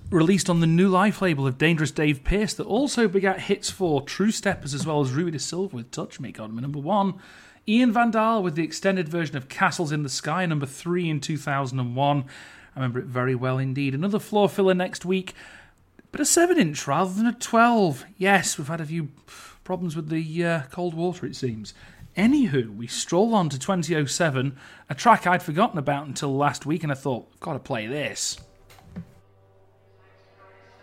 released on the New Life label of Dangerous Dave Pearce, that also begat hits for True Steppers as well as Ruby de Silva with Touch Me, got number 1. Ian Van Dahl with the extended version of Castles in the Sky, number 3 in 2001. I remember it very well indeed. Another floor filler next week, but a 7-inch rather than a 12. Yes, we've had a few problems with the cold water, it seems. Anywho, we stroll on to 2007, a track I'd forgotten about until last week, and I thought, I've got to play this.